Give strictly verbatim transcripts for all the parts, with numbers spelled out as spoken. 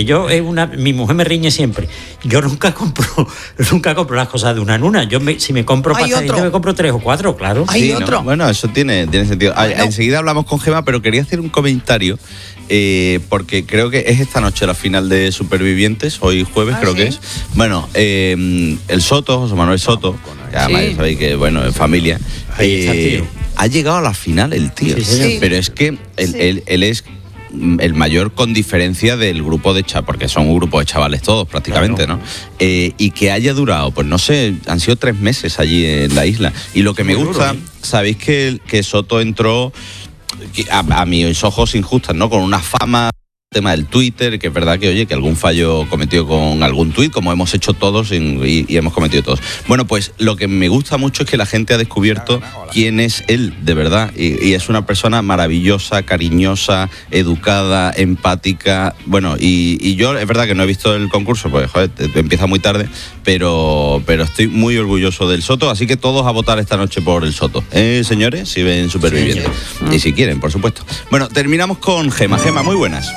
Yo, es una, mi mujer me riñe siempre. Yo nunca compro nunca compro las cosas de una en una. Yo me, si me compro pastelito, me compro tres o cuatro, claro. ¿Hay Sí, otro? ¿no? Bueno, eso tiene, tiene sentido. Bueno. Enseguida hablamos con Gemma, pero quería hacer un comentario. Eh, porque creo que es esta noche la final de Supervivientes, hoy jueves ah, creo ¿sí? que es. Bueno, eh, el Soto, José Manuel Soto, que además sí. sabéis que, bueno, en familia, eh, ha llegado a la final el tío. Sí, sí. Pero es que él, Sí. él, él es el mayor con diferencia del grupo de chavales, porque son un grupo de chavales todos prácticamente, claro. ¿no? Eh, y que haya durado, pues no sé, han sido tres meses allí en la isla. Y lo que me Muy gusta, duro, ¿eh? sabéis que, que Soto entró A, a mis ojos injustas, ¿no? Con una fama, tema del Twitter, que es verdad que, oye, que algún fallo cometido con algún tuit, como hemos hecho todos en, y, y hemos cometido todos. Bueno, pues lo que me gusta mucho es que la gente ha descubierto quién es él, de verdad, y, y es una persona maravillosa, cariñosa, educada, empática, bueno, y, y yo, es verdad que no he visto el concurso, pues, joder, empieza muy tarde, pero, pero estoy muy orgulloso del Soto, así que todos a votar esta noche por el Soto, ¿eh, señores? Si ven Supervivientes, sí, y si quieren, por supuesto. Bueno, terminamos con Gemma. Gemma, muy buenas.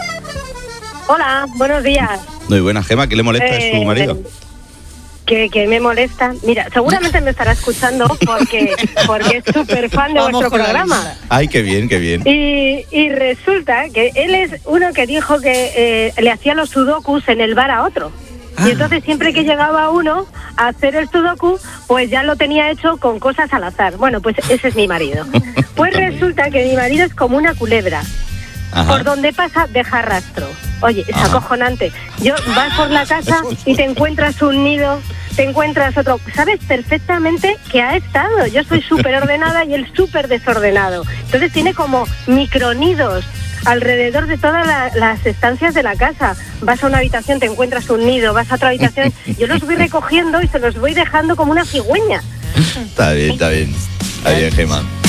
Hola, buenos días. Muy buena, Gemma. ¿Qué le molesta eh, a su marido? Que, que me molesta. Mira, seguramente me estará escuchando porque, porque es súper fan de Vamos vuestro con la programa. lista. Ay, qué bien, qué bien. Y, y resulta que él es uno que dijo que eh, le hacía los sudokus en el bar a otro. Y entonces siempre que llegaba uno a hacer el sudoku, pues ya lo tenía hecho con cosas al azar. Bueno, pues ese es mi marido. Pues resulta que mi marido es como una culebra. Ajá. Por donde pasa deja rastro. Oye, es Ajá. acojonante. Yo vas por la casa y te encuentras un nido, te encuentras otro. Sabes perfectamente que ha estado. Yo soy súper ordenada y él súper desordenado. Entonces tiene como micronidos alrededor de todas la, las estancias de la casa. Vas a una habitación, te encuentras un nido, vas a otra habitación. Yo los voy recogiendo y se los voy dejando como una cigüeña. Está bien, está bien. Está bien, Gemma.